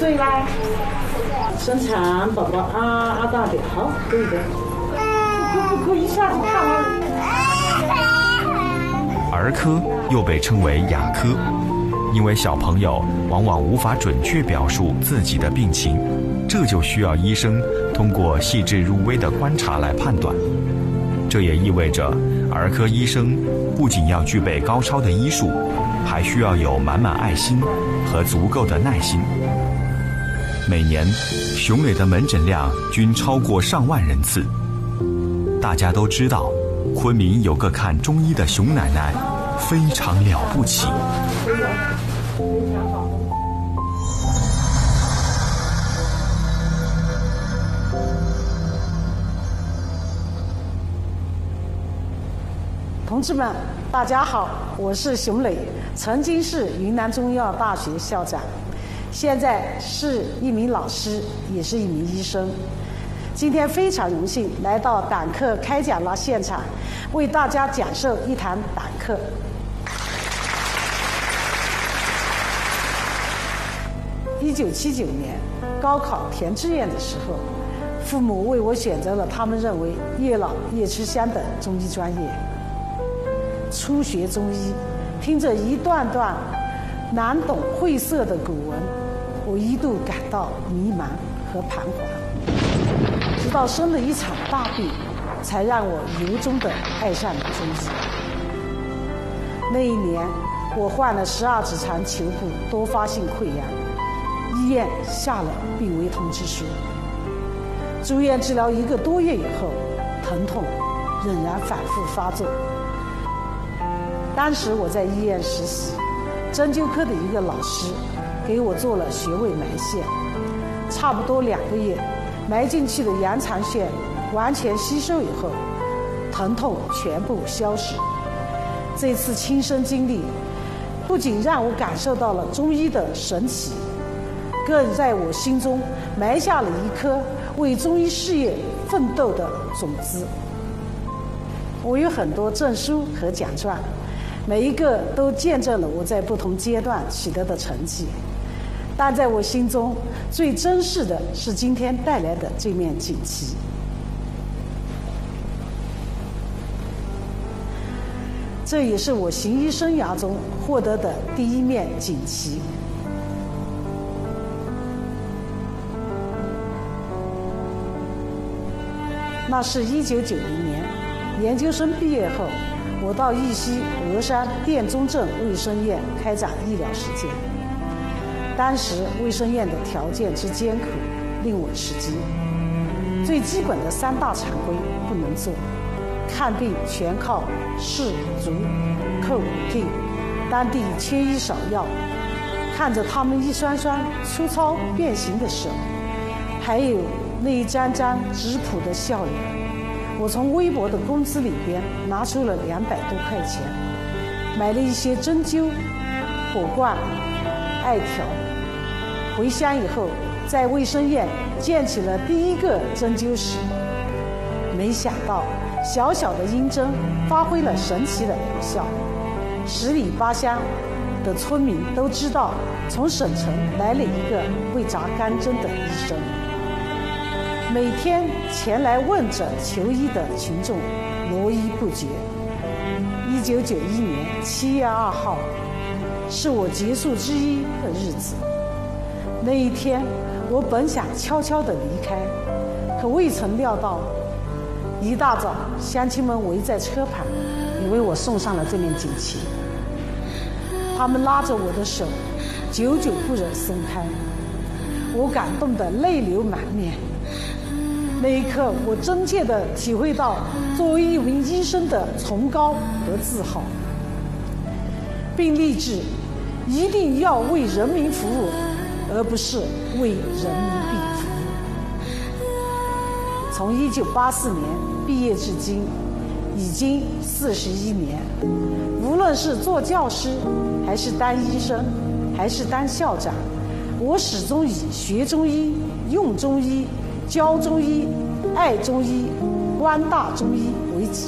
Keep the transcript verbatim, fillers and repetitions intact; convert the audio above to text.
岁啦？生产宝宝啊啊大点，好，可以的。不不可以一下子看完。 儿科又被称为哑科，因为小朋友往往无法准确表述自己的病情，这就需要医生通过细致入微的观察来判断。这也意味着儿科医生不仅要具备高超的医术，还需要有满满爱心和足够的耐心。每年熊磊的门诊量均超过上万人次。大家都知道，昆明有个看中医的熊奶奶非常了不起。 同志们，大家好，我是熊磊，曾经是云南中医药大学校长，现在是一名老师，也是一名医生。今天非常荣幸来到胆课开讲了现场，为大家讲授一堂胆课。一九七九年高考填志愿的时候，父母为我选择了他们认为越老越吃香的中医专业。初学中医，听着一段段难懂晦涩的古文，我一度感到迷茫和彷徨。直到生了一场大病，才让我由衷地爱上了中医。那一年，我患了十二指肠球部多发性溃疡，医院下了病危通知书。住院治疗一个多月以后，疼痛仍然反复发作。当时我在医院实习，针灸科的一个老师给我做了穴位埋线，差不多两个月，埋进去的羊肠线完全吸收以后，疼痛全部消失。这次亲身经历，不仅让我感受到了中医的神奇，更在我心中埋下了一颗为中医事业奋斗的种子。我有很多证书和奖状，每一个都见证了我在不同阶段取得的成绩，但在我心中最珍视的是今天带来的这面锦旗。这也是我行医生涯中获得的第一面锦旗。那是一九九零年，研究生毕业后，我到义溪峨山店中正卫生院开展医疗实践。当时卫生院的条件之艰苦令我吃惊，最基本的三大常规不能做，看病全靠视足叩听，当地缺医少药，看着他们一双双粗糙变形的手，还有那一张张质朴的笑脸，我从微薄的工资里边拿出了两百多块钱，买了一些针灸、火罐、艾条。回乡以后，在卫生院建起了第一个针灸室。没想到，小小的阴针发挥了神奇的疗效。十里八乡的村民都知道，从省城来了一个会扎钢针的医生。每天前来问诊求医的群众络绎不绝。一九九一年七月二号，是我结束之医的日子。那一天，我本想悄悄地离开，可未曾料到，一大早乡亲们围在车旁，也为我送上了这面锦旗。他们拉着我的手，久久不忍松开，我感动得泪流满面。那一刻，我真切地体会到作为一名医生的崇高和自豪，并立志一定要为人民服务，而不是为人民币服务。从一九八四年毕业至今，已经四十一年。无论是做教师，还是当医生，还是当校长，我始终以学中医、用中医、教中医、爱中医、观大中医